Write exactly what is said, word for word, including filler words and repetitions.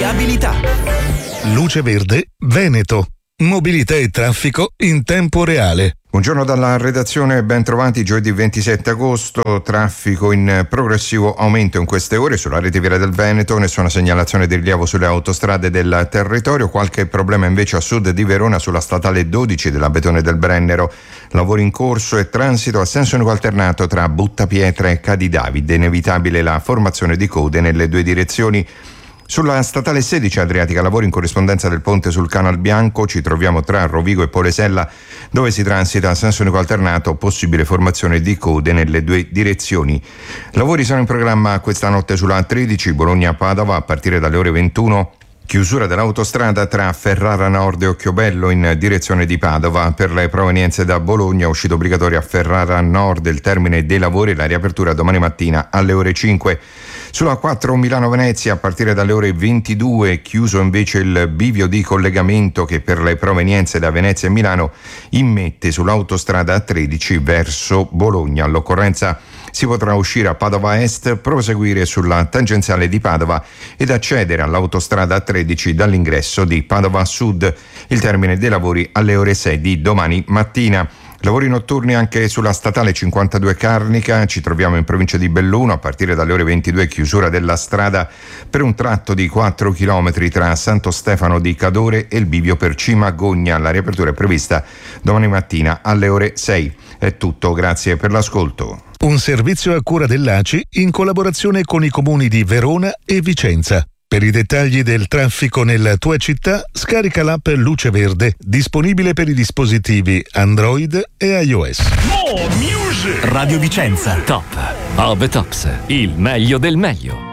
Viabilità. Luce Verde Veneto. Mobilità e traffico in tempo reale. Buongiorno dalla redazione, ben trovati. Giovedì ventisette agosto, traffico in progressivo aumento in queste ore sulla rete viaria del Veneto, nessuna segnalazione di rilievo sulle autostrade del territorio, qualche problema invece a sud di Verona sulla statale dodici dell'Abetone del Brennero, lavori in corso e transito a senso unico alternato tra Buttapietra e Cadidavide, inevitabile la formazione di code nelle due direzioni. Sulla statale sedici Adriatica, lavori in corrispondenza del ponte sul Canal Bianco, ci troviamo tra Rovigo e Polesella, dove si transita a senso unico alternato, possibile formazione di code nelle due direzioni. Lavori sono in programma questa notte sulla A tredici Bologna-Padova a partire dalle ore ventuno. Chiusura dell'autostrada tra Ferrara Nord e Occhiobello in direzione di Padova. Per le provenienze da Bologna, uscita obbligatoria a Ferrara Nord, il termine dei lavori e la riapertura domani mattina alle ore cinque. Sulla quattro Milano-Venezia a partire dalle ore ventidue, chiuso invece il bivio di collegamento che per le provenienze da Venezia e Milano immette sull'autostrada A tredici verso Bologna. All'occorrenza si potrà uscire a Padova Est, proseguire sulla tangenziale di Padova ed accedere all'autostrada A tredici dall'ingresso di Padova Sud. Il termine dei lavori alle ore sei di domani mattina. Lavori notturni anche sulla statale cinquantadue Carnica, ci troviamo in provincia di Belluno a partire dalle ore ventidue, chiusura della strada per un tratto di quattro chilometri tra Santo Stefano di Cadore e il bivio per Cimagogna. La riapertura è prevista domani mattina alle ore sei. È tutto, grazie per l'ascolto. Un servizio a cura dell'A C I in collaborazione con i comuni di Verona e Vicenza. Per i dettagli del traffico nella tua città, scarica l'app Luce Verde, disponibile per i dispositivi Android e iOS. Radio Vicenza. Top of the Tops. Il meglio del meglio.